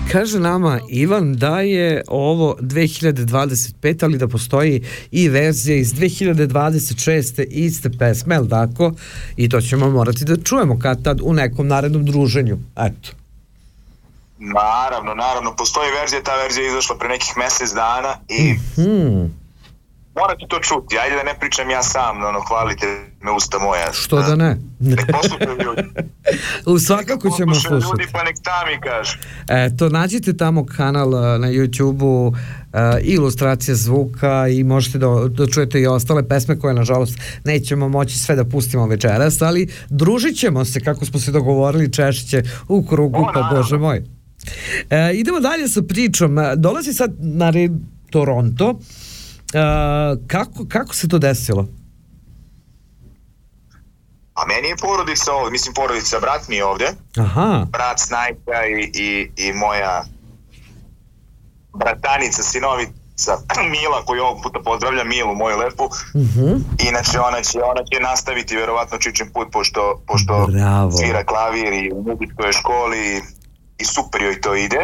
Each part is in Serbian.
Kaže nama Ivan da je ovo 2025, ali da postoji i verzija iz 2026. iste pesme, jel tako? I to ćemo morati da čujemo kad tad u nekom narednom druženju. Eto. Naravno, postoji verzija, ta verzija je izašla pre nekih mesec dana i morate to čuti, ajde da ne pričam ja sam, hvalite me usta moja. Što da ne? Nek poslušaju ljudi. Svakako ćemo slušati. Ljudi pa nek sami kažu. Eto, nađite tamo kanal na YouTube-u, ilustracije zvuka i možete da čujete i ostale pesme koje nažalost nećemo moći sve da pustimo večeras, ali družit ćemo se kako smo se dogovorili češće u krugu, pa Bože moj. Idemo dalje sa pričom. Dolazi sad na red Toronto. Kako se to desilo? A meni je porodica ovdje, mislim porodica, brat mi je ovdje. Aha. Brat Snajka i moja bratanica, sinovica Mila, koju ovog puta pozdravljam, Milu, moju lepu. Inače ona će nastaviti verovatno čičin put, pošto svira klavir i u muzičkoj školi i super joj to ide.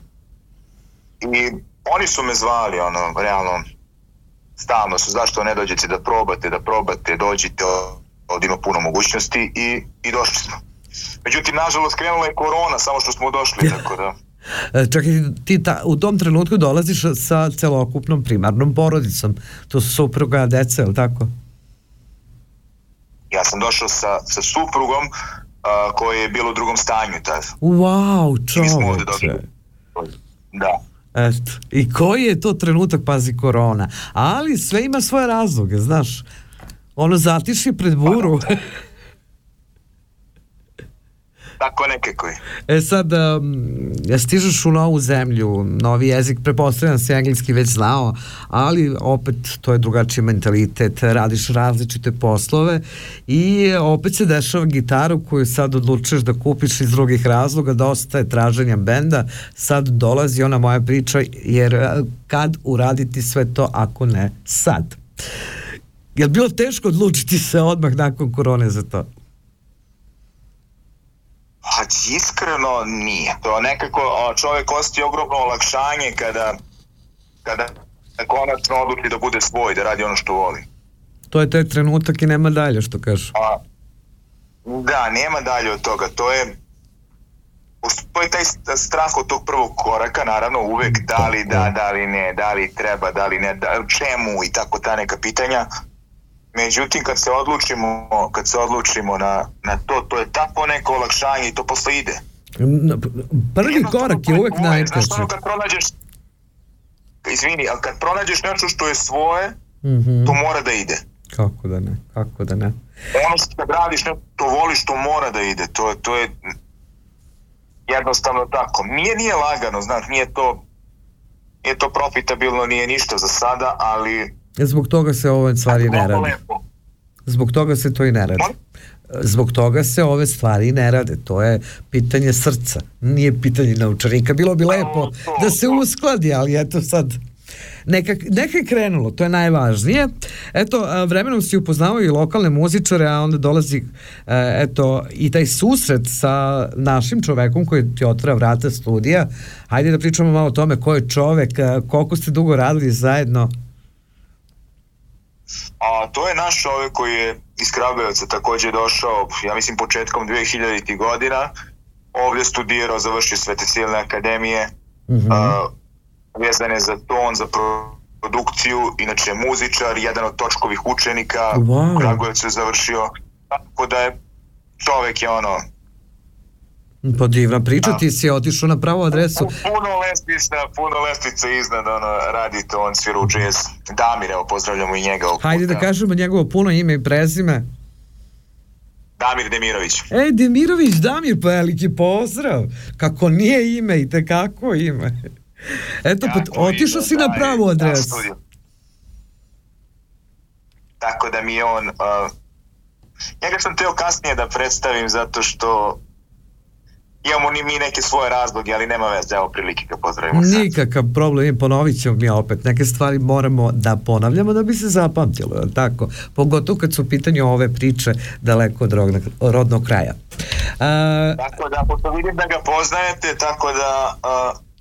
I oni su me zvali, realno, stalno su, zašto ne dođete da probate, dođite, ovdje ima puno mogućnosti i došli smo. Međutim, nažalost, krenula je korona, samo što smo došli, tako da... Čak ti u tom trenutku dolaziš sa celokupnom primarnom porodicom, to su supruga, deca, je li tako? Ja sam došao sa suprugom koja je bila u drugom stanju tada. Wow, čoveče. Da. Eto. I koji je to trenutak, pazi, korona. Ali sve ima svoje razloge, znaš. Ono zatiši pred buru. Tako nekako je. Sad, stižeš u novu zemlju, novi jezik, pretpostavljam se engleski već znao, ali opet to je drugačiji mentalitet, radiš različite poslove i opet se dešava gitaru koju sad odlučuješ da kupiš iz drugih razloga, dosta je traženja benda, sad dolazi ona moja priča, jer kad uraditi sve to ako ne sad? Je li bilo teško odlučiti se odmah nakon korone za to? Iskreno nije. To nekako čovjek osjeti ogromno olakšanje kada konačno odluči da bude svoj, da radi ono što voli. To je taj trenutak i nema dalje, što kažu. Da, nema dalje od toga. Postoji taj strah od tog prvog koraka, naravno uvek da li da, da li ne, da li treba, da li ne, čemu i tako ta neka pitanja. Međutim, kad se odlučimo na to je tako neko olakšanje i to posle ide. Prvi korak je uvek najteži. Ali kad pronađeš nešto što je svoje, to mora da ide. Kako da ne. Ono što kad radiš nešto što voliš, to mora da ide. To je jednostavno tako. Nije lagano, znaš, nije to profitabilno, nije ništa za sada, ali... Zbog toga se ove stvari ne rade. Zbog toga se to i ne rade. Zbog toga se ove stvari ne rade. To je pitanje srca. Nije pitanje naučanika. Bilo bi lepo da se uskladi, ali eto sad... Neka je krenulo, to je najvažnije. Eto, vremenom si upoznavao i lokalne muzičare, a onda dolazi i taj susret sa našim čovekom koji ti otvara vrata studija. Hajde da pričamo malo o tome ko je čovek, koliko ste dugo radili zajedno. To je naš čovjek koji je iz Kragujevca također došao, ja mislim početkom 2000. godina, ovdje studirao, završio Sve Silne akademije, vezan je za ton, za produkciju, inače muzičar, jedan od točkovih učenika, u Kragujevcu je završio, tako da je čovjek je Pa divna priča, ti si otišao na pravu adresu. Puno lestvica iznad, radi to, on svira u jazz. Damir, evo, pozdravljamo i njega. Hajde da kažemo njegovo puno ime i prezime. Damir Demirović. Demirović, Damir, pa veliki pozdrav. Kako nije ime i tekako ime. Eto, pa otišao si na pravu adresu. Tako da mi je on... Njega sam teo kasnije da predstavim zato što imamo mi neke svoje razloge, ali nema veze, evo prilike ga pozdravimo sad. Nikakav problem, ponovit ćemo mi opet. Neke stvari moramo da ponavljamo da bi se zapamtilo, je li tako? Pogotovo kad su u pitanju ove priče daleko od rodnog kraja. Tako da, pošto vidim da ga poznajete, tako da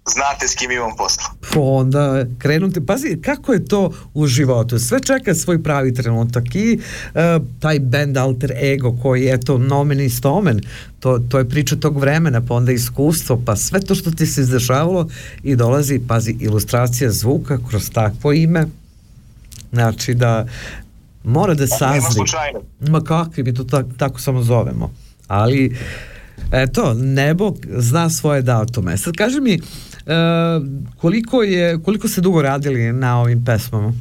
znate s kim imam posla. Onda krenuti, pazi kako je to u životu, sve čeka svoj pravi trenutak i taj band alter ego koji je to nomen ist omen, to je priča tog vremena, pa onda iskustvo, pa sve to što ti se izdešavalo i dolazi, pazi, ilustracija zvuka kroz takvo ime, znači da mora da sazri. Ma kakvi, mi to tako samo zovemo, ali eto, nebo zna svoje datume. Sad kaži mi, koliko ste dugo radili na ovim pesmama?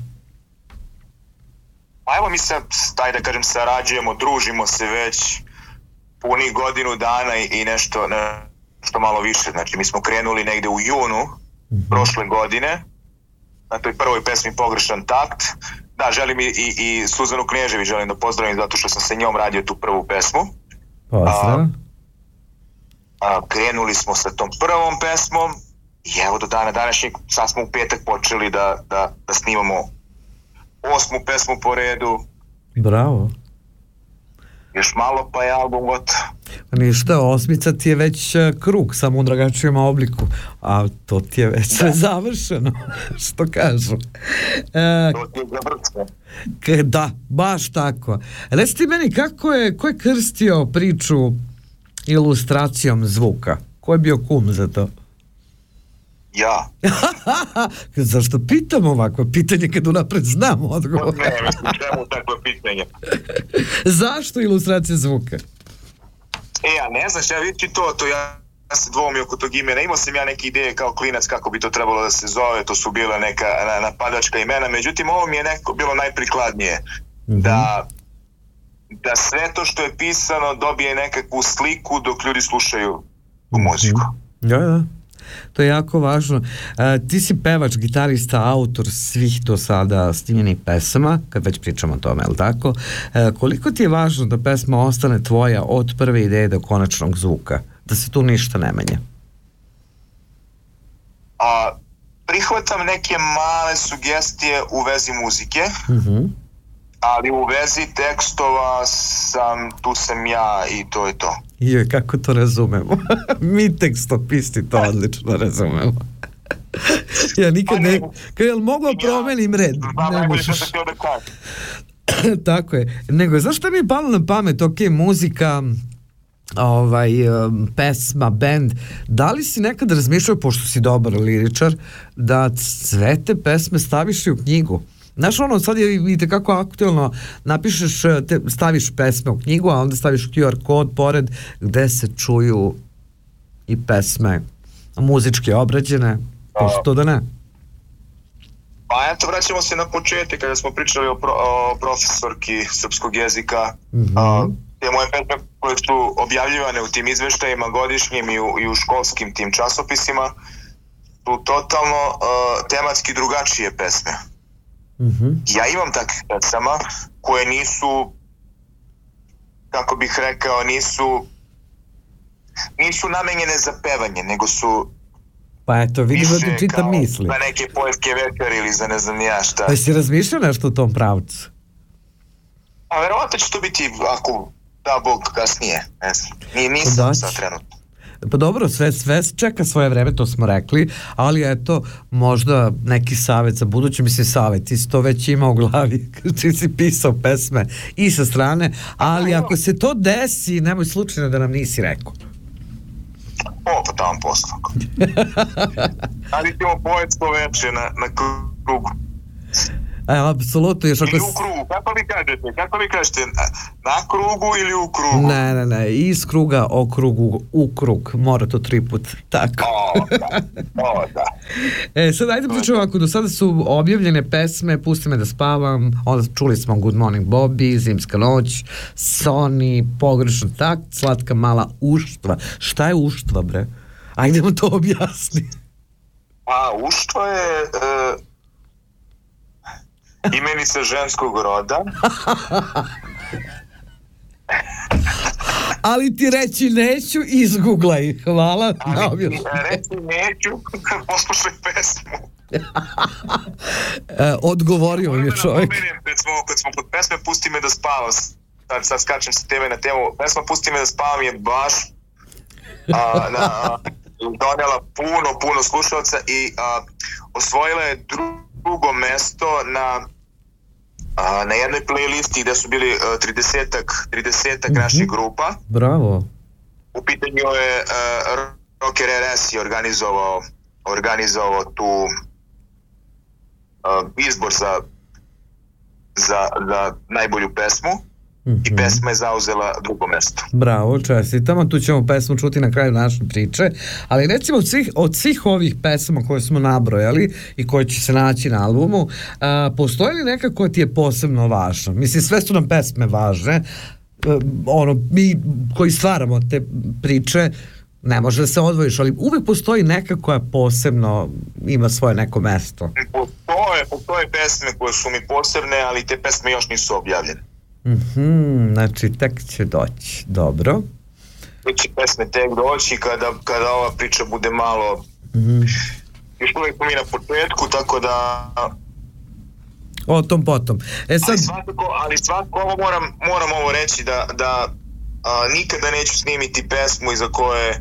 Pa evo mi se, da kažem, sarađujemo, družimo se već punih godinu dana i nešto malo više. Znači mi smo krenuli negde u junu prošle godine na toj prvoj pesmi Pogrešan takt. Da, želim i Suzanu Knežević želim da pozdravim zato što sam sa njom radio tu prvu pesmu. Pozdrav. Krenuli smo sa tom prvom pesmom i evo do dana današnjeg, sad smo u petak počeli da snimamo 8. pesmu po redu. Bravo. Još malo pa je album gotov. Ništa, 8. ti je već krug, samo u drugačijem obliku, a to ti je već sve završeno, što kažu. To ti je završeno. Da, baš tako. Reci ti meni, ko je krstio priču ilustracijom zvuka? Ko je bio kum za to? Ja. Zašto pitam ovako pitanje kad unapred znam odgovor? Ne, mislim, čemu takvo pitanje? Zašto ilustracija zvuka? Ja ne znaš, ja vidim to ja se dvomio oko tog imena. Imao sam ja neke ideje kao klinac kako bi to trebalo da se zove, to su bila neka napadačka imena, međutim ovo mi je bilo najprikladnije. Da sve to što je pisano dobije nekakvu sliku dok ljudi slušaju tu muziku. Da. To je jako važno. Ti si pevač, gitarista, autor svih do sada snimljenih pesama, kad već pričamo o tome, je li tako? Koliko ti je važno da pesma ostane tvoja od prve ideje do konačnog zvuka? Da se tu ništa ne menja? Prihvatam neke male sugestije u vezi muzike, ali u vezi tekstova tu sam ja i to je to. Joj, kako to razumemo? Mi tekstopisti to odlično razumemo. Ja nikad ne... Jel mogao promenim red? Ne možeš. Tako je. Nego, znaš šta mi je palo na pamet? Ok, muzika, pesma, band. Da li si nekad razmišljao, pošto si dobar liričar, da sve te pesme staviš i u knjigu? Znaš, sad je i tekako aktuelno, napišeš, staviš pesme u knjigu, a onda staviš QR kod pored gde se čuju i pesme muzički obrađene, pošto da ne? Pa eto, vraćamo se na početak kada smo pričali o profesorki srpskog jezika. Te moje pesme koje su objavljivane u tim izveštajima godišnjim i u školskim tim časopisima su totalno tematski drugačije pesme. Ja imam takvih pesama koje nisu, kako bih rekao, nisu namenjene za pevanje, nego su pa eto, vidim da ti čitam misli. Za neke poetske večeri ili za ne znam ja šta. Pa si razmišljao nešto u tom pravcu? A verovatno će to biti, ako da Bog, kasnije, ne znam. Nisam sad trenutno. Pa dobro, sve čeka svoje vreme, to smo rekli, ali eto, možda neki savjet za buduće, mislim savjet, ti si to već imao u glavi, ti si pisao pesme i sa strane, ali ako se to desi, nemoj slučajno da nam nisi rekao. Pa tamo posla. Ali ćemo poetsko veče na krugu. Apsolutno. Ili u krugu, kako vi kažete, na krugu ili u krugu? Ne, iz kruga, o krugu, u krug, mora to 3 puta, tako. Da. Sad ajde pričamo, ako do sada su objavljene pesme, Pusti me da spavam, onda čuli smo Good Morning Bobby, Zimska noć, Sony, Pogrešan takt, Slatka mala uštva. Šta je uštva, bre? Ajde mu to objasni. Uštva je... imenica ženskog roda. Ali ti reći neću, izguglaj. Hvala. Ali reći neću, poslušaj pesmu. Odgovorio mi je čovjek. Kad smo pod pesme Pusti me da spavam, sad skačem sa teme na temu, pesma Pusti me da spavam je baš donela puno slušalaca i osvojila je drugo mesto na jednoj playlisti gde su bili 30 naših grupa. Bravo. U pitanju je Rocker RS je organizovao tu izbor za najbolju pesmu i pesma je zauzela drugo mesto. Bravo, čestitamo, tu ćemo pesmu čuti na kraju naše priče, ali recimo od svih ovih pesama koje smo nabrojali i koje će se naći na albumu, postoji li neka koja ti je posebno važna? Mislim, sve su nam pesme važne, mi koji stvaramo te priče, ne može da se odvojiš, ali uvek postoji neka koja posebno ima svoje neko mesto. Postoje pesme koje su mi posebne, ali te pesme još nisu objavljene. Znači, tek će doći. Dobro. Će pesme tek doći kada ova priča bude malo još uvijek mi na početku, tako da o tom potom. Ali svakako ovo moram ovo reći da nikada neću snimiti pesmu iza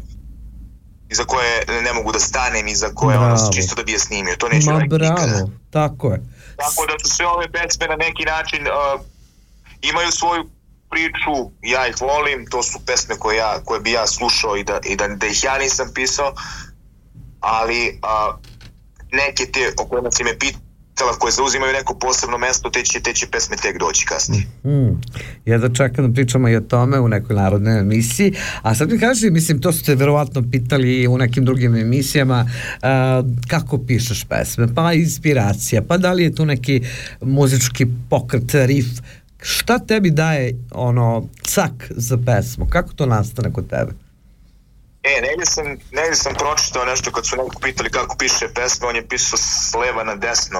koje ne mogu da stanem, iza koje čisto da bi je snimio. To neću raditi nikada. Tako je. Tako da su sve ove pesme na neki način imaju svoju priču, ja ih volim, to su pesme koje bi ja slušao i da ih ja nisam pisao, ali neke te o kojima si me pitala, koje zauzimaju neko posebno mesto, te će pesme tek doći kasnije. Ja da čekam da pričamo i o tome u nekoj narodnoj emisiji, a sad mi kaži, mislim, to ste verovatno pitali i u nekim drugim emisijama, kako pišeš pesme, pa inspiracija, pa da li je tu neki muzički pokret, riff, šta tebi daje cak za pesmu? Kako to nastane kod tebe? Negdje sam pročitao nešto kad su nekog pitali kako piše pesme, on je pisao s leva na desno.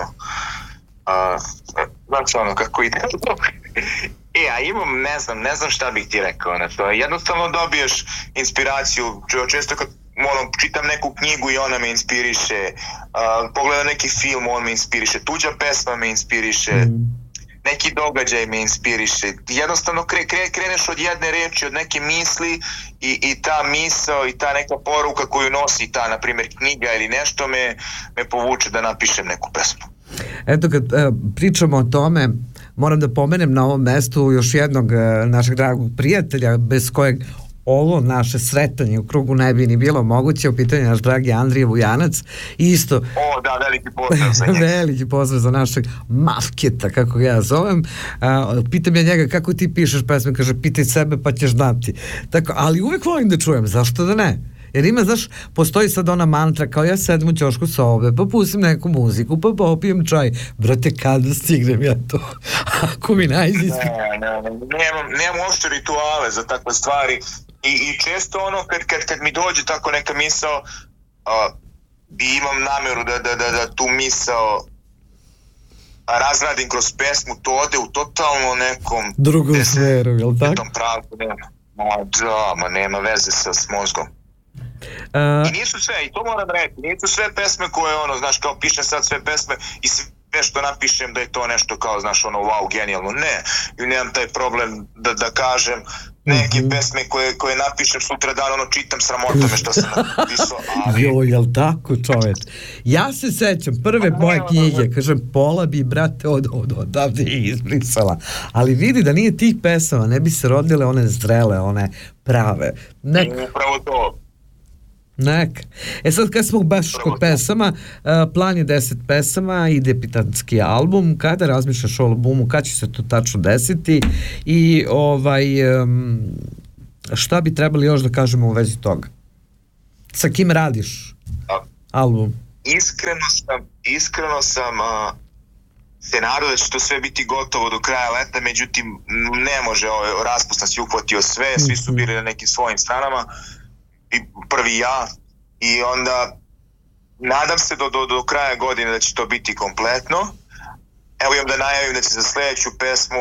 Znači kako ide. Ja imam, ne znam šta bih ti rekao na to. Jednostavno dobiješ inspiraciju, često kad čitam neku knjigu i ona me inspiriše, pogledam neki film, on me inspiriše, tuđa pesma me inspiriše, neki događaj me inspiriše. Jednostavno kreneš od jedne reči, od neke misli i ta misao i ta neka poruka koju nosi ta, na primjer, knjiga ili nešto me povuče da napišem neku pesmu. Eto, kad pričamo o tome, moram da pomenem na ovom mestu još jednog našeg dragog prijatelja, bez kojeg ovo naše sretanje u krugu ne bi ni bilo moguće. U pitanju naš dragi Andrija Vujanac. Isto. Veliki pozdrav za njega. Veliki pozdrav za našeg mafketa, kako ga ja zovem. Pitam ja njega kako ti pišeš pesme, kaže pitaj sebe pa ćeš znati. Tako, ali uvek volim da čujem, zašto da ne? Jer ima, znaš, postoji sad ona mantra kao ja sedim u ćošku sobe, pa pustim neku muziku, pa popijem čaj. Brate, kada stignem ja to? Ako mi najzistim. Nemam uopšte rituale za takve stvari. I često kad mi dođe tako neka misao, imam nameru da tu misao razradim kroz pesmu, to ode u totalno nekom drugom smeru, jel tako? Nema veze s mozgom. I nisu sve, i to moram reći, nisu sve pesme koje znaš, kao pišem sad sve pesme i sve što napišem da je to nešto kao, znaš, wow, genijalno. Ne, i nemam taj problem da kažem neke pesme koje napišem sutra dan, čitam, sramota me što sam napisao. Jel tako, čoveč? Ja se sećam prve moje knjige, kažem, pola bi, brate, odavde izbrisala. Ali vidi da nije tih pesama, ne bi se rodile one zrele, one prave. Upravo to. Neka. Sad kad smo baš kod pesama, plan je 10 pesama i debitanski album. Kada razmišljaš o albumu, kada će se to tačno desiti i šta bi trebali još da kažemo u vezi toga? Sa kim radiš album? Iskreno sam se nadao da će to sve biti gotovo do kraja leta, međutim ne može, raspust nas je uhvatio sve, svi su bili na nekim svojim stranama i prvi ja, i onda nadam se do kraja godine da će to biti kompletno. Evo imam da najavim da će za sljedeću pesmu,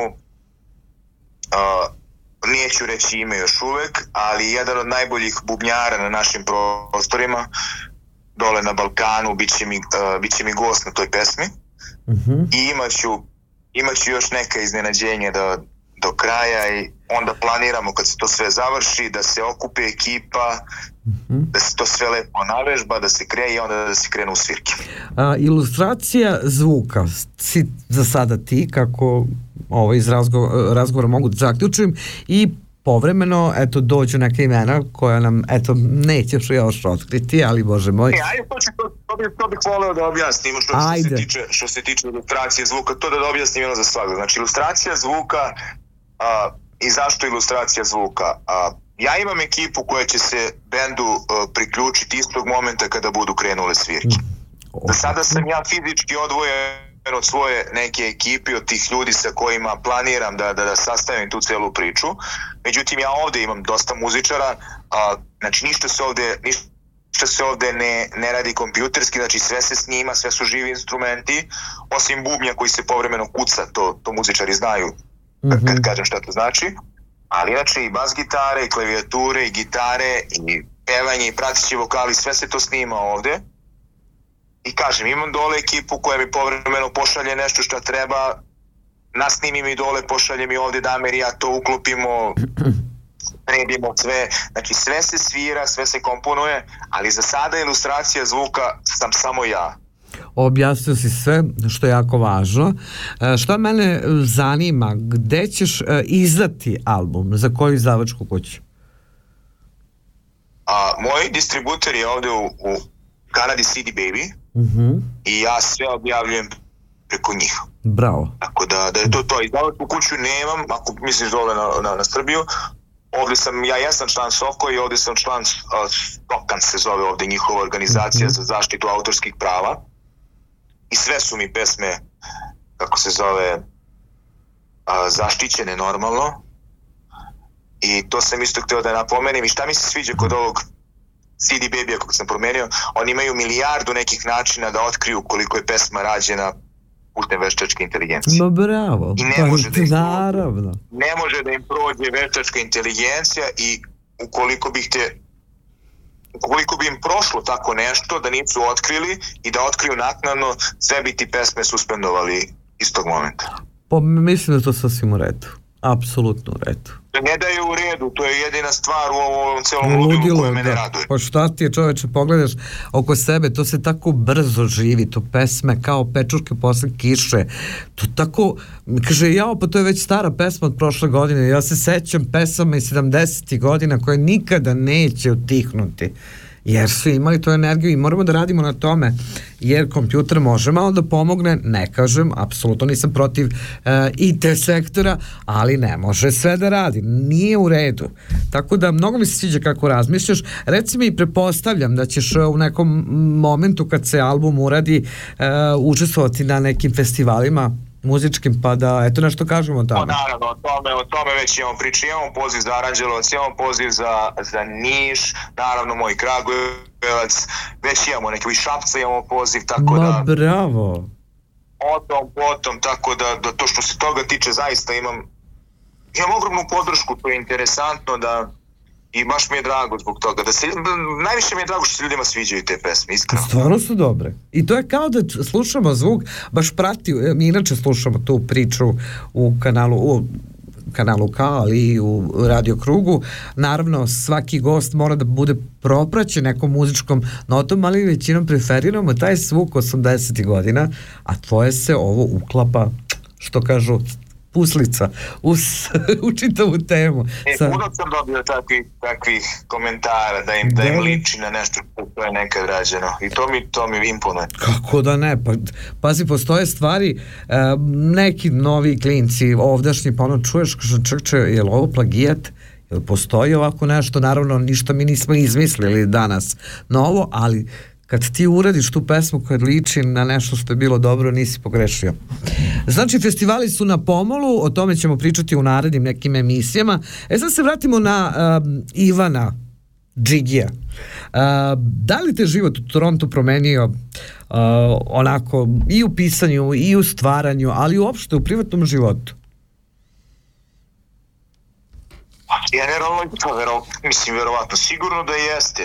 neću reći ime još uvek, ali jedan od najboljih bubnjara na našim prostorima dole na Balkanu bit će mi gost na toj pesmi. I imaću još neka iznenađenja do kraja i onda planiramo kad se to sve završi da se okupe ekipa, da se to sve lepo navežba, da se kreje i onda da se krenu u svirke. Ilustracija zvuka si za sada ti, kako iz razgovora mogu da zaključim, i povremeno, eto, dođu neke imena koja nam, eto, nećeš još otkriti, ali bože moj. Ajde, to bih voleo da objasnim što se tiče ilustracije zvuka, to da objasnim jedno za svakog. Znači, ilustracija zvuka i zašto ilustracija zvuka? Ja imam ekipu koja će se bendu priključiti istog momenta kada budu krenule svirke. Do sada sam ja fizički odvojen od svoje neke ekipe, od tih ljudi sa kojima planiram da sastavim tu celu priču. Međutim, ja ovde imam dosta muzičara, znači ništa se ovde ne radi kompjuterski, znači sve se snima, sve su živi instrumenti, osim bubnja koji se povremeno kuca, to muzičari znaju kad kažem šta to znači. Ali inače i bas gitare, i klavijature, i gitare, i pevanje, i prateći vokali, sve se to snima ovde. I kažem, imam dole ekipu koja mi povremeno pošalje nešto što treba, nasnimi mi dole, pošalje mi ovde Damer i ja to uklopimo, sredimo sve, znači sve se svira, sve se komponuje, ali za sada ilustracija zvuka sam samo ja. Objasnio si sve, što je jako važno. Šta mene zanima, gde ćeš izdati album, za koju izdavačku kuću? Moj distributer je ovde u Kanadi CD Baby i ja sve objavljujem preko njih. Bravo. Tako da je to. Izdavačku kuću nemam, ako misliš dole na Srbiju. Ovde sam, ja jesam član Soko i ovde sam član Stokan se zove ovde njihova organizacija za zaštitu autorskih prava. I sve su mi pesme, kako se zove, zaštićene normalno. I to sam isto htio da napomenem. I šta mi se sviđa kod ovog CD Baby-a kako sam promenio, oni imaju milijardu nekih načina da otkriju koliko je pesma rađena putem veštačke inteligencije. No bravo, i naravno. Ne može da im prođe veštačka inteligencija i ukoliko bi im prošlo tako nešto da nisu otkrili i da otkriju naknadno, sve bi ti pesme suspendovali istog momenta. Pa mislim da to sasvim u redu. Apsolutno u redu. Ne da je u redu, to je jedina stvar u ovom celom ludilu koja mene raduje. Pa šta ti je, čoveče, pogledaš oko sebe, to se tako brzo živi, to pesme kao pečurke posle kiše, to tako, kaže, pa to je već stara pesma od prošle godine, ja se sećam pesama iz 70. godina koje nikada neće utihnuti, jer su imali tu energiju i moramo da radimo na tome, jer kompjuter može malo da pomogne, ne kažem, apsolutno nisam protiv IT sektora, ali ne može sve da radi, nije u redu. Tako da mnogo mi se sviđa kako razmišljaš. Reci mi, pretpostavljam da ćeš u nekom momentu kad se album uradi učestvovati na nekim festivalima muzičkim, pa da eto nešto kažemo o tome. Naravno, o tome već imamo priču, imamo poziv za Aranđelovac, imamo poziv za Niš, naravno moj Kragujevac, već imamo neki Šapca, imamo poziv, tako da... Bravo! Potom, tako da to što se toga tiče, zaista imam ogromnu podršku, to je interesantno da... I baš mi je drago zbog toga. Najviše mi je drago što se ljudima sviđaju te pesme, iskreno. Stvarno su dobre. I to je kao da slušamo zvuk, baš prati, mi inače slušamo tu priču u kanalu K, ali i u Radio Krugu. Naravno, svaki gost mora da bude propraćen nekom muzičkom notom, ali većinom preferiramo taj zvuk 80. godina, a tvoje se ovo uklapa, što kažu, puslica u čitavu temu. Puno sam dobio takvih komentara da im liči na nešto što je nekad rađeno i to mi imponuje. Kako da ne, pazi, postoje stvari, neki novi klinci ovdašnji, pa ono čuješ, čekče, je li ovo plagijat? Jel postoji ovako nešto? Naravno, ništa mi nismo izmislili danas novo, ali kad ti uradiš tu pesmu koja liči na nešto što je bilo dobro, nisi pogrešio. Znači, festivali su na pomolu, o tome ćemo pričati u narednim nekim emisijama. Sad se vratimo na Ivana Džigija. Da li te život u Torontu promenio onako i u pisanju, i u stvaranju, ali uopšte u privatnom životu? Generalno, mislim, verovatno, sigurno da jeste.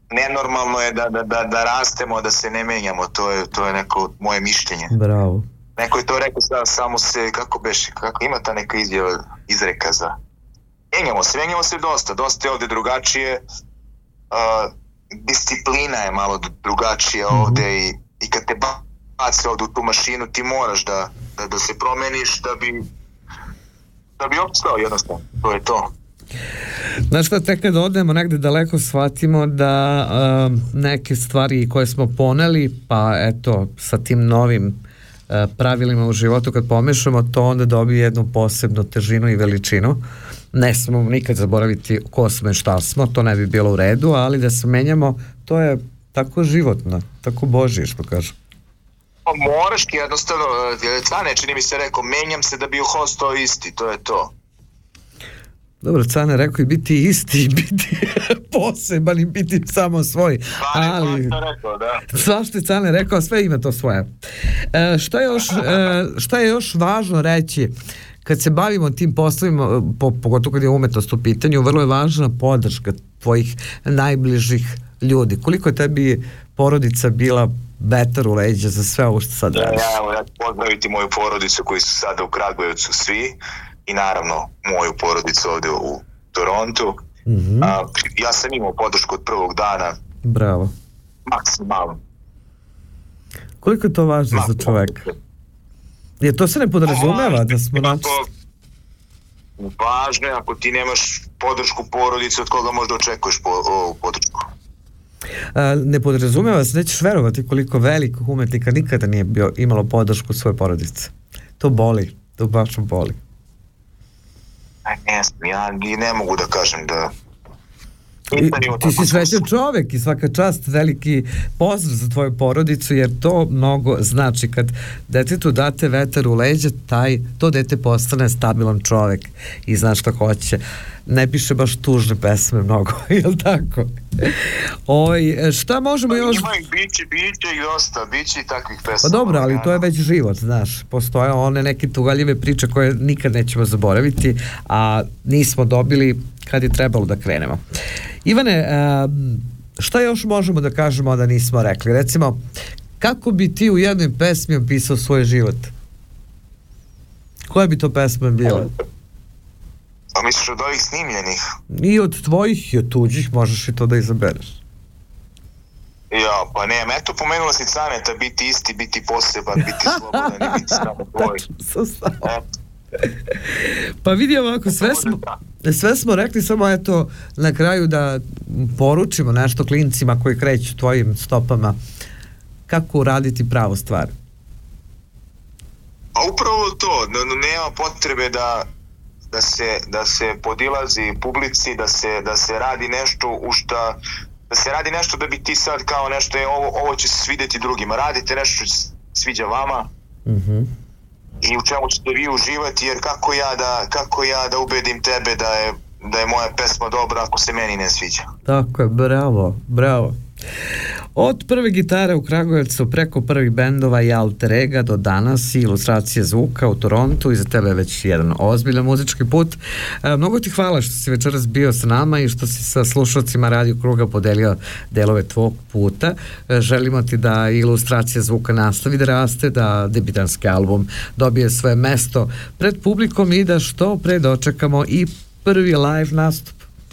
Nenormalno je da rastemo, da se ne menjamo, to je neko moje mišljenje. Bravo. Neko je to rekao samo se, kako beše, kako ima ta neka izreka za... Menjamo se dosta je ovde drugačije, disciplina je malo drugačija ovde i kad te bace ovde u tu mašinu ti moraš da se promeniš da bi opstao jednostavno, to je to. Znaš šta, tek kad odemo negde daleko shvatimo da neke stvari koje smo poneli, pa eto sa tim novim pravilima u životu kad pomešamo to, onda dobije jednu posebnu težinu i veličinu. Ne smemo nikad zaboraviti ko smo i šta smo, to ne bi bilo u redu, ali da se menjamo, to je tako životno, tako Božije što kažu. Moraš jednostavno, Cane čini mi se rekao, menjam se da bi ostao isti, to je to. Dobro, Cane rekao i biti isti, i biti poseban i biti samo svoj. Ali svašta je Cane rekao, sve ima to svoje. Šta je još važno reći kad se bavimo tim poslovima, pogotovo kad je umetnost u pitanju, vrlo je važna podrška tvojih najbližih ljudi. Koliko je tebi porodica bila vetar u leđa za sve ovo što sad radiš? Ja ću pozdraviti moju porodicu koji su sada u Kragujevcu svi i naravno moju porodicu ovde u Torontu. Ja sam imao podršku od prvog dana. Bravo. Maksimalno. Koliko je to važno za čoveka? Jer to se ne podrazumeva da smo važno je, ako ti nemaš podršku porodice, od koga možda očekuješ podršku? Ne podrazumeva se, nećeš verovati koliko velikih umetnika nikada nije imalo podršku svoje porodice. To boli, to baš boli. Ja ne mogu da kažem da... Ti si srećan čovek i svaka čast, veliki pozdrav za tvoju porodicu, jer to mnogo znači. Kad detetu date vetar u leđa, to dete postane stabilan čovek i zna šta hoće. Ne piše baš tužne pesme mnogo, jel tako? Šta možemo još... Biće i dosta, biće i takvih pesma. Pa dobro, ali to je već život, znaš. Postoje one neke tugaljive priče koje nikad nećemo zaboraviti, a nismo dobili kad je trebalo da krenemo. Ivane, šta još možemo da kažemo da nismo rekli? Recimo, kako bi ti u jednoj pesmi opisao svoj život? Koja bi to pesma bila? A misliš od ovih snimljenih? I od tvojih i od tuđih, možeš i to da izabereš. Ja, pa ne, eto pomenula si Caneta, biti isti, biti poseban, biti slobodan i biti samo tvoj. Pa vidi ovako, sve smo rekli, samo eto na kraju da poručimo nešto klincima koji kreću tvojim stopama, kako uraditi pravu stvar. A upravo to, nema potrebe da se podilazi publici, da se radi nešto da se radi nešto da bi ti sad kao nešto ovo će se svidjeti drugima. Radite nešto što se sviđa vama i u čemu ćete vi uživati, jer kako ja da ubedim tebe da je moja pesma dobra ako se meni ne sviđa. Tako je, bravo. Od prve gitare u Kragujevcu preko prvih bendova i alter ega do danas i ilustracije zvuka u Torontu, i za tebe već jedan ozbiljan muzički put. Mnogo ti hvala što si večeras bio sa nama i što si sa slušalcima Radio Kruga podelio delove tvog puta. Želimo ti da ilustracija zvuka nastavi da raste, da debitanski album dobije svoje mesto pred publikom i da što pre dočekamo i prvi live nastup.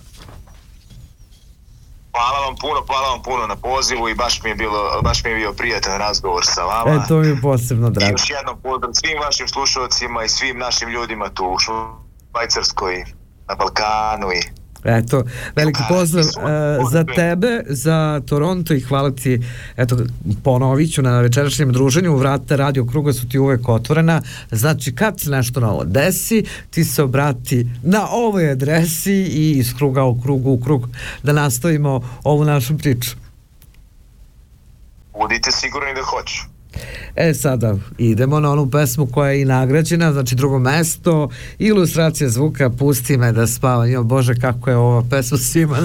Hvala vam puno na pozivu i baš mi je bio prijatan razgovor sa vama. To mi je posebno drago. I još jednom pozdrav svim vašim slušalcima i svim našim ljudima tu u Švajcarskoj, na Balkanu i... Eto, veliki pozdrav za tebe, za Toronto, i hvala ti, eto, ponovit ću, na večerašnjem druženju, vrata Radio Kruga su ti uvek otvorena, znači kad se nešto novo desi, ti se obrati na ovoj adresi i iz kruga u krug da nastavimo ovu našu priču. Budite sigurni da hoću. Sada idemo na onu pesmu koja je i nagrađena, znači drugo mesto, ilustracija zvuka, Pusti me da spavam. Jo Bože, kako je ova pesma svima